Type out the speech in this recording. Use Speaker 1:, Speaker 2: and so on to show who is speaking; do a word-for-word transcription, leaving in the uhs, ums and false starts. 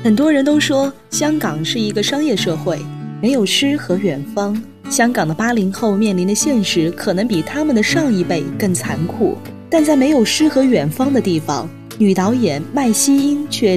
Speaker 1: 很多人都说香港是一个商业社会，没有诗和远方，香港的八零后面临的现实可能比他们的上一辈更残酷。但在没有诗和远方的地方，女导演麦西英却